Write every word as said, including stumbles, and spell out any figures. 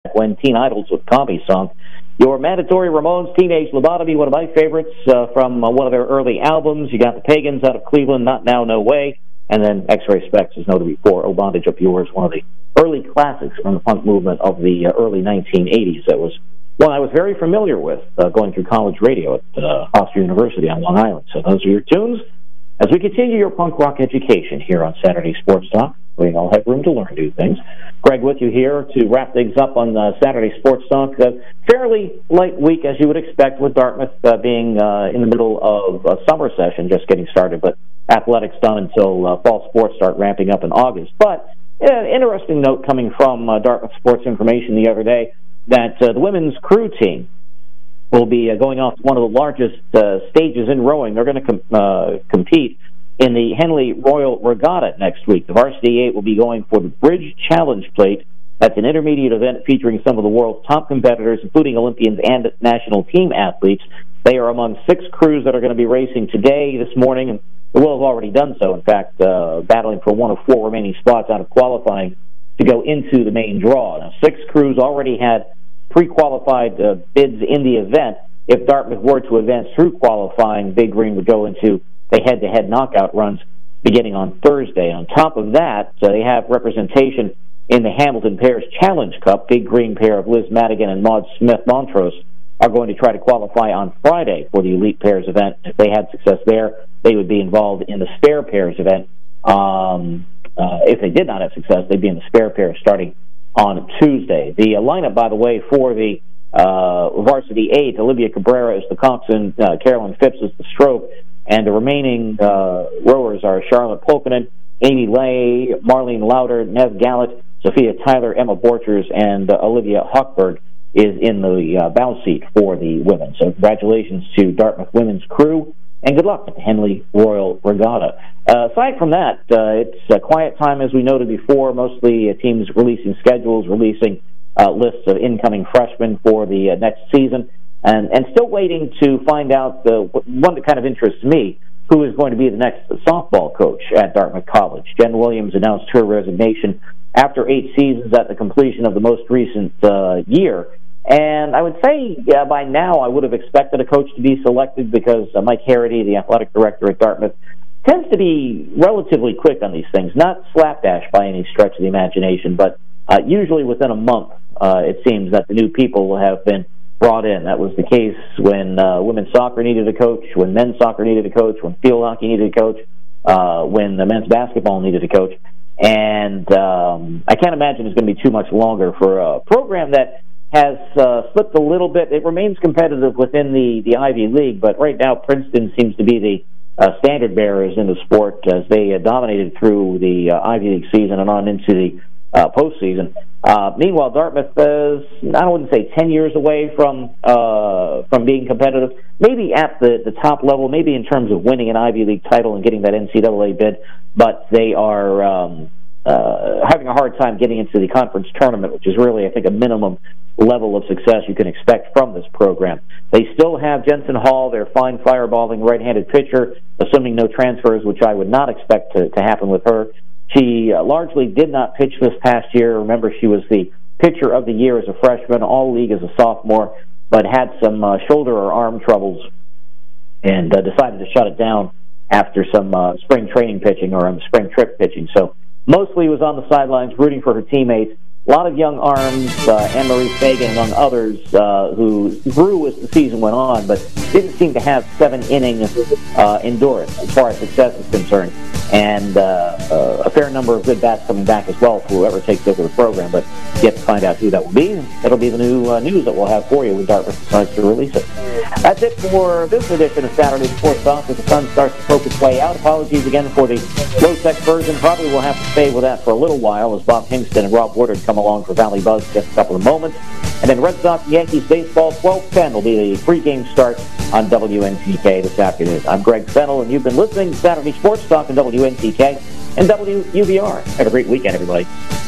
when Teen Idols with Combi song. Your mandatory Ramones Teenage Lobotomy, one of my favorites uh, from uh, one of their early albums. You got the Pagans out of Cleveland, Not Now, No Way. And then X-Ray Specs is noted before. Oh, Bondage Up Yours, one of the early classics from the punk movement of the uh, early nineteen eighties. That was one I was very familiar with uh, going through college radio at uh, Hofstra University on Long Island. So those are your tunes. As we continue your punk rock education here on Saturday Sports Talk, we all have room to learn new things. Greg with you here to wrap things up on uh, Saturday Sports Talk. A fairly light week, as you would expect, with Dartmouth uh, being uh, in the middle of a summer session, just getting started, but athletics done until uh, fall sports start ramping up in August. But an interesting note coming from uh, Dartmouth Sports Information the other day that uh, the women's crew team will be uh, going off to one of the largest uh, stages in rowing. They're going to com- uh, compete in the Henley Royal Regatta next week. The Varsity Eight will be going for the Bridge Challenge Plate. That's an intermediate event featuring some of the world's top competitors, including Olympians and national team athletes. They are among six crews that are going to be racing today, this morning, and they will have already done so, in fact, uh, battling for one of four remaining spots out of qualifying to go into the main draw. Now, six crews already had pre-qualified uh, bids in the event. If Dartmouth were to advance through qualifying, Big Green would go into the head-to-head knockout runs beginning on Thursday. On top of that, uh, they have representation in the Hamilton Pairs Challenge Cup. Big Green pair of Liz Madigan and Maud Smith-Montrose are going to try to qualify on Friday for the Elite Pairs event. If they had success there, they would be involved in the Spare Pairs event. Um, uh, if they did not have success, they'd be in the Spare Pairs starting on Tuesday. The uh, lineup, by the way, for the uh, Varsity Eight, Olivia Cabrera is the coxswain, uh, Carolyn Phipps is the stroke, and the remaining uh, rowers are Charlotte Polkinen, Amy Lay, Marlene Lauder, Nev Gallant, Sophia Tyler, Emma Borchers, and uh, Olivia Hochberg is in the uh, bow seat for the women. So congratulations to Dartmouth women's crew, and good luck at the Henley Royal Regatta. Uh, aside from that, uh, it's a quiet time, as we noted before, mostly uh, teams releasing schedules, releasing uh, lists of incoming freshmen for the uh, next season, and, and still waiting to find out the one that kind of interests me, who is going to be the next softball coach at Dartmouth College. Jen Williams announced her resignation after eight seasons at the completion of the most recent uh, year. And I would say uh, by now I would have expected a coach to be selected because uh, Mike Harity, the athletic director at Dartmouth, tends to be relatively quick on these things. Not slapdash by any stretch of the imagination, but uh, usually within a month uh, it seems that the new people have been brought in. That was the case when uh, women's soccer needed a coach, when men's soccer needed a coach, when field hockey needed a coach, uh, when the men's basketball needed a coach. And um, I can't imagine it's going to be too much longer for a program that has uh, slipped a little bit. It remains competitive within the, the Ivy League, but right now Princeton seems to be the uh, standard bearers in the sport as they uh, dominated through the uh, Ivy League season and on into the uh, postseason. Uh, meanwhile, Dartmouth is, I wouldn't say ten years away from uh, from being competitive, maybe at the, the top level, maybe in terms of winning an Ivy League title and getting that N C double A bid, but they are um, uh, having a hard time getting into the conference tournament, which is really, I think, a minimum level of success you can expect from this program. They still have Jensen Hall, their fine fireballing right-handed pitcher, assuming no transfers, which I would not expect to, to happen with her. She uh, largely did not pitch this past year. Remember, she was the pitcher of the year as a freshman, all league as a sophomore, but had some uh, shoulder or arm troubles and uh, decided to shut it down after some uh, spring training pitching or um, spring trip pitching. So mostly was on the sidelines rooting for her teammates. A lot of young arms, uh, Anne-Marie Fagan among others, uh, who grew as the season went on, but didn't seem to have seven-inning uh, endurance as far as success is concerned. And uh, uh, a fair number of good bats coming back as well for whoever takes over the program, but yet to find out who that will be. That'll be the new uh, news that we'll have for you when Dartmouth decides to release it. That's it for this edition of Saturday Sports Talk as the sun starts to poke its way out. Apologies again for the low-tech version. Probably we'll have to stay with that for a little while as Bob Hingston and Rob Woodard come along for Valley Buzz in just a couple of moments. And then Red Sox Yankees baseball, twelve ten will be the pregame start on W N T K this afternoon. I'm Greg Fennell, and you've been listening to Saturday Sports Talk on W N T K and W U B R. Have a great weekend, everybody.